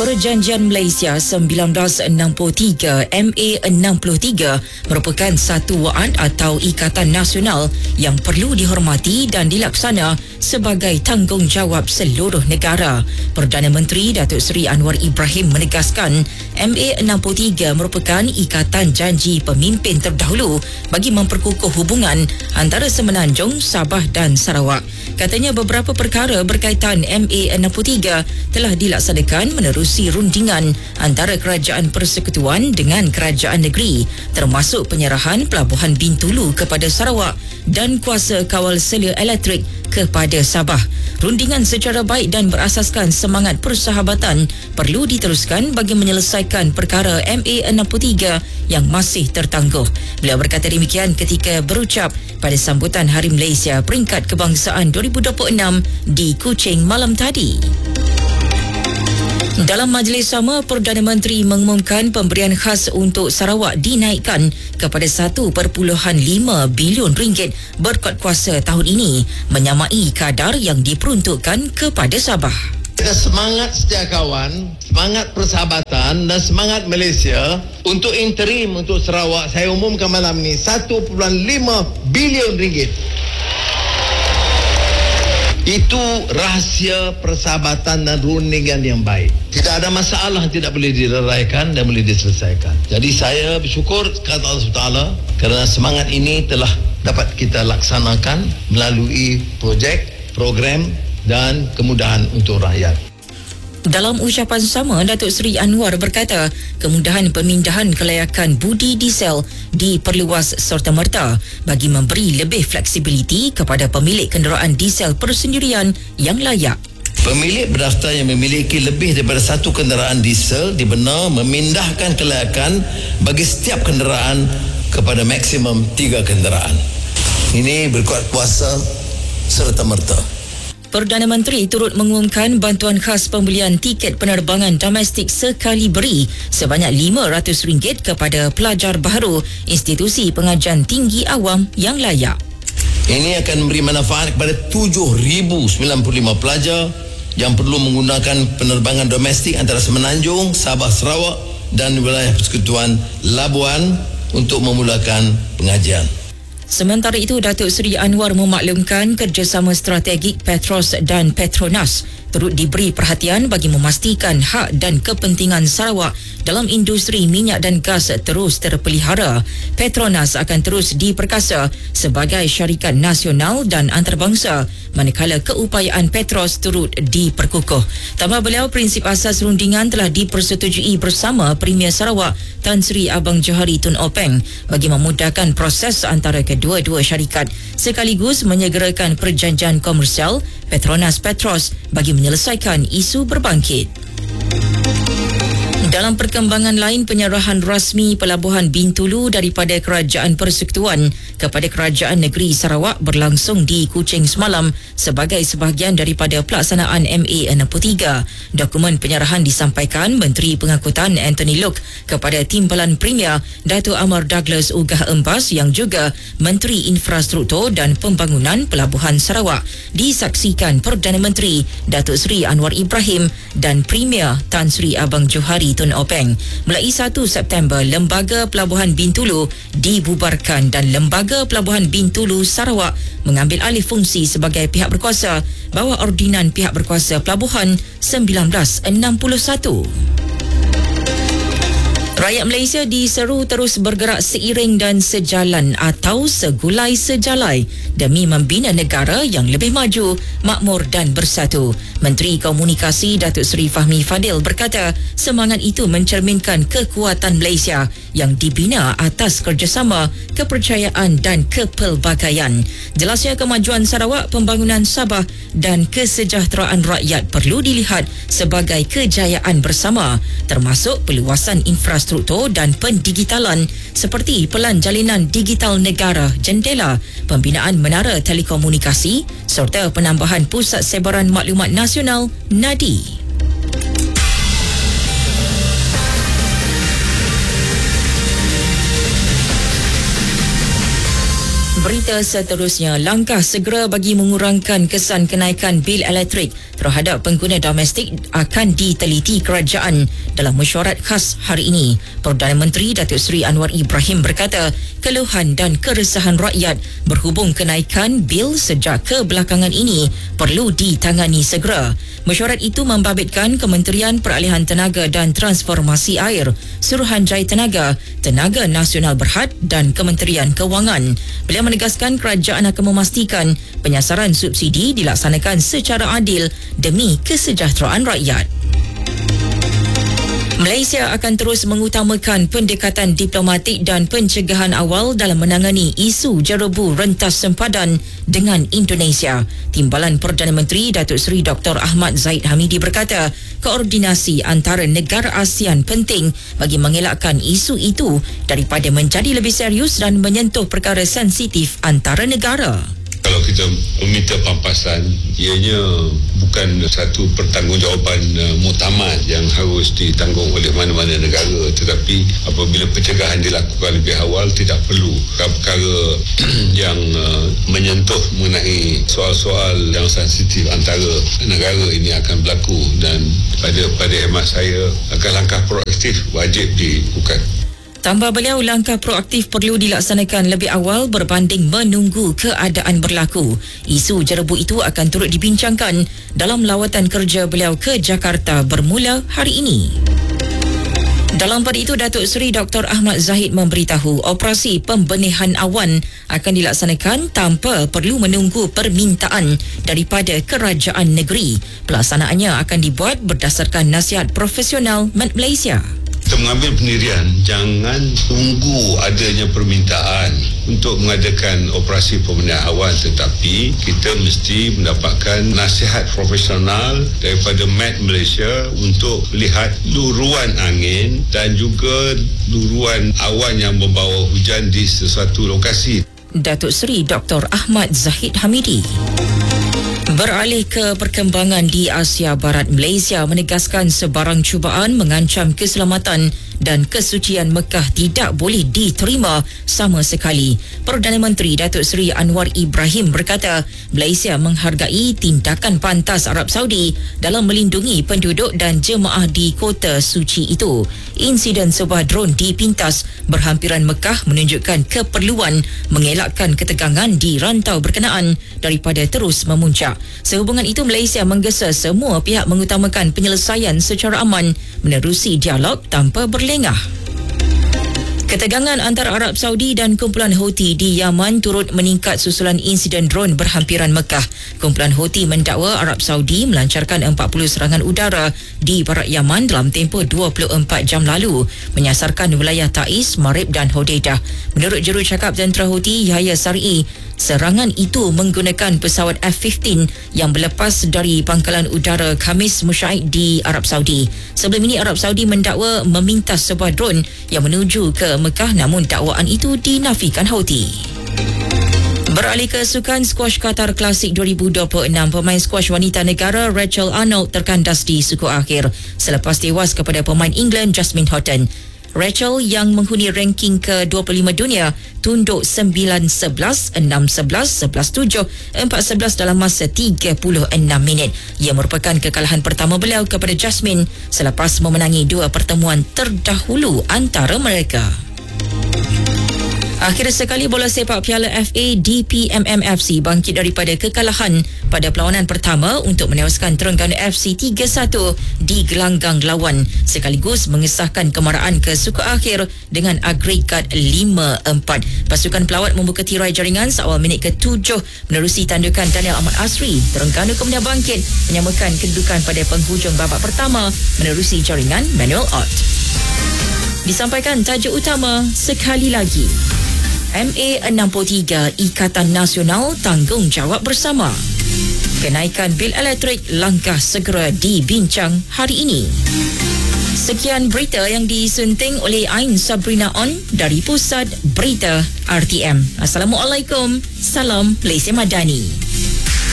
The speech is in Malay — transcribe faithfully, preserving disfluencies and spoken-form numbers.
Perjanjian Malaysia sembilan belas enam puluh tiga M A enam puluh tiga merupakan satu waad atau ikatan nasional yang perlu dihormati dan dilaksana sebagai tanggungjawab seluruh negara. Perdana Menteri Datuk Seri Anwar Ibrahim menegaskan M A enam puluh tiga merupakan ikatan janji pemimpin terdahulu bagi memperkukuh hubungan antara Semenanjung, Sabah dan Sarawak. Katanya beberapa perkara berkaitan M A enam puluh tiga telah dilaksanakan menerusi rundingan antara Kerajaan Persekutuan dengan Kerajaan Negeri, termasuk penyerahan Pelabuhan Bintulu kepada Sarawak dan kuasa kawal selia elektrik kepada Sabah. Rundingan secara baik dan berasaskan semangat persahabatan perlu diteruskan bagi menyelesaikan perkara M A enam puluh tiga yang masih tertangguh. Beliau berkata demikian ketika berucap pada sambutan Hari Malaysia Peringkat Kebangsaan dua ribu dua puluh enam di Kuching malam tadi. Dalam majlis sama, Perdana Menteri mengumumkan pemberian khas untuk Sarawak dinaikkan kepada satu perpuluhan lima bilion ringgit berkat kuasa tahun ini, menyamai kadar yang diperuntukkan kepada Sabah. Semangat setiakawan, semangat persahabatan dan semangat Malaysia untuk interim untuk Sarawak, saya umumkan malam ini satu perpuluhan lima bilion ringgit. Itu rahsia persahabatan dan rundingan yang baik. Tidak ada masalah tidak boleh direraikan dan boleh diselesaikan. Jadi saya bersyukur kepada Allah subhanahu wa taala kerana semangat ini telah dapat kita laksanakan melalui projek, program dan kemudahan untuk rakyat. Dalam ucapan sama, Datuk Seri Anwar berkata kemudahan pemindahan kelayakan budi diesel diperluas serta-merta bagi memberi lebih fleksibiliti kepada pemilik kenderaan diesel persendirian yang layak. Pemilik berdaftar yang memiliki lebih daripada satu kenderaan diesel dibenar memindahkan kelayakan bagi setiap kenderaan kepada maksimum tiga kenderaan. Ini berkuat kuasa serta-merta. Perdana Menteri turut mengumumkan bantuan khas pembelian tiket penerbangan domestik sekali beri sebanyak lima ratus ringgit kepada pelajar baharu institusi pengajian tinggi awam yang layak. Ini akan memberi manfaat kepada tujuh ribu sembilan puluh lima pelajar yang perlu menggunakan penerbangan domestik antara Semenanjung, Sabah, Sarawak dan wilayah Persekutuan Labuan untuk memulakan pengajian. Sementara itu, Datuk Seri Anwar memaklumkan kerjasama strategik Petros dan Petronas turut diberi perhatian bagi memastikan hak dan kepentingan Sarawak dalam industri minyak dan gas terus terpelihara. Petronas akan terus diperkasa sebagai syarikat nasional dan antarabangsa manakala keupayaan Petros turut diperkukuh. Tambah beliau, prinsip asas rundingan telah dipersetujui bersama Premier Sarawak Tan Sri Abang Johari Tun Openg bagi memudahkan proses antara kedua-dua syarikat sekaligus menyegerakan perjanjian komersial Petronas Petros bagi menyelesaikan isu berbangkit. Dalam perkembangan lain, penyerahan rasmi Pelabuhan Bintulu daripada Kerajaan Persekutuan kepada Kerajaan Negeri Sarawak berlangsung di Kuching semalam sebagai sebahagian daripada pelaksanaan M A enam puluh tiga. Dokumen penyerahan disampaikan Menteri Pengangkutan Anthony Loke kepada Timbalan Premier Datuk Amar Douglas Ugah Embas yang juga Menteri Infrastruktur dan Pembangunan Pelabuhan Sarawak. Disaksikan Perdana Menteri Datuk Seri Anwar Ibrahim dan Premier Tan Sri Abang Johari Tun Openg. Mulai satu September, Lembaga Pelabuhan Bintulu dibubarkan dan Lembaga Pelabuhan Bintulu Sarawak mengambil alih fungsi sebagai pihak berkuasa bawah ordinan pihak berkuasa pelabuhan sembilan belas enam puluh satu. Rakyat Malaysia diseru terus bergerak seiring dan sejalan atau segulai sejalai demi membina negara yang lebih maju, makmur dan bersatu. Menteri Komunikasi Datuk Seri Fahmi Fadil berkata semangat itu mencerminkan kekuatan Malaysia yang dibina atas kerjasama, kepercayaan dan kepelbagaian. Jelasnya kemajuan Sarawak, pembangunan Sabah dan kesejahteraan rakyat perlu dilihat sebagai kejayaan bersama, termasuk peluasan infrastruktur dan pendigitalan seperti Pelan Jalinan Digital Negara Jendela, pembinaan menara telekomunikasi serta penambahan Pusat Sebaran Maklumat Nasional NADI. Berita seterusnya, langkah segera bagi mengurangkan kesan kenaikan bil elektrik terhadap pengguna domestik akan diteliti kerajaan dalam mesyuarat khas hari ini. Perdana Menteri Datuk Seri Anwar Ibrahim berkata, keluhan dan keresahan rakyat berhubung kenaikan bil sejak kebelakangan ini perlu ditangani segera. Mesyuarat itu membabitkan Kementerian Peralihan Tenaga dan Transformasi Air, Suruhanjaya Tenaga, Tenaga Nasional Berhad dan Kementerian Kewangan. Beliau menegaskan kerajaan akan memastikan penyasaran subsidi dilaksanakan secara adil demi kesejahteraan rakyat. Malaysia akan terus mengutamakan pendekatan diplomatik dan pencegahan awal dalam menangani isu jerebu rentas sempadan dengan Indonesia. Timbalan Perdana Menteri Datuk Seri Doktor Ahmad Zahid Hamidi berkata, koordinasi antara negara ASEAN penting bagi mengelakkan isu itu daripada menjadi lebih serius dan menyentuh perkara sensitif antara negara. Kalau kita meminta pampasan, ianya bukan satu pertanggungjawaban uh, muktamad yang harus ditanggung oleh mana-mana negara, tetapi apabila pencegahan dilakukan lebih awal, tidak perlu perkara yang uh, menyentuh mengenai soal-soal yang sensitif antara negara ini akan berlaku, dan pada pada hemat saya akan langkah proaktif wajib dilakukan. Tambah beliau, langkah proaktif perlu dilaksanakan lebih awal berbanding menunggu keadaan berlaku. Isu jerebu itu akan turut dibincangkan dalam lawatan kerja beliau ke Jakarta bermula hari ini. Dalam pada itu, Datuk Seri Doktor Ahmad Zahid memberitahu operasi pembenihan awan akan dilaksanakan tanpa perlu menunggu permintaan daripada kerajaan negeri. Pelaksanaannya akan dibuat berdasarkan nasihat profesional Malaysia. Kita mengambil pendirian jangan tunggu adanya permintaan untuk mengadakan operasi pembenihan awan, tetapi kita mesti mendapatkan nasihat profesional daripada Met Malaysia untuk melihat luruan angin dan juga luruan awan yang membawa hujan di sesuatu lokasi. Datuk Seri Doktor Ahmad Zahid Hamidi. Beralih ke perkembangan di Asia Barat, Malaysia menegaskan sebarang cubaan mengancam keselamatan dan kesucian Mekah tidak boleh diterima sama sekali. Perdana Menteri Datuk Seri Anwar Ibrahim berkata, Malaysia menghargai tindakan pantas Arab Saudi dalam melindungi penduduk dan jemaah di kota suci itu. Insiden sebuah drone dipintas berhampiran Mekah menunjukkan keperluan mengelakkan ketegangan di rantau berkenaan daripada terus memuncak. Sehubungan itu, Malaysia menggesa semua pihak mengutamakan penyelesaian secara aman menerusi dialog tanpa berlengah. Ketegangan antara Arab Saudi dan kumpulan Houthi di Yaman turut meningkat susulan insiden drone berhampiran Mekah. Kumpulan Houthi mendakwa Arab Saudi melancarkan empat puluh serangan udara di barat Yaman dalam tempoh dua puluh empat jam lalu, menyasarkan wilayah Taiz, Marib dan Hodeidah. Menurut jurucakap tentera Houthi Yahya Sar'i, serangan itu menggunakan pesawat F lima belas yang berlepas dari pangkalan udara Khamis Mushaid di Arab Saudi. Sebelum ini, Arab Saudi mendakwa memintas sebuah drone yang menuju ke Mekah, namun dakwaan itu dinafikan Houthi. Beralih ke sukan skuash Qatar Classic dua ribu dua puluh enam, pemain skuash wanita negara Rachel Arnold terkandas di suku akhir selepas tewas kepada pemain England Jasmine Houghton. Rachel yang menghuni ranking ke dua puluh lima dunia tunduk sembilan sebelas, enam sebelas, sebelas tujuh, empat sebelas dalam masa tiga puluh enam minit. Ia merupakan kekalahan pertama beliau kepada Jasmine selepas memenangi dua pertemuan terdahulu antara mereka. Akhir sekali, bola sepak Piala F A D P M M F C bangkit daripada kekalahan pada perlawanan pertama untuk menewaskan Terengganu F C tiga satu di gelanggang lawan, sekaligus mengesahkan kemarahan ke suku akhir dengan agregat lima empat. Pasukan pelawat membuka tirai jaringan seawal minit ke tujuh menerusi tandukan Daniel Ahmad Asri. Terengganu kemudian bangkit menyamakan kedudukan pada penghujung babak pertama menerusi jaringan Manuel Ott. Disampaikan tajuk utama sekali lagi. M A enam puluh tiga Ikatan Nasional Tanggungjawab Bersama. Kenaikan bil elektrik langkah segera dibincang hari ini. Sekian berita yang disunting oleh Ain Sabrina On dari Pusat Berita R T M. Assalamualaikum. Salam Malaysia Madani.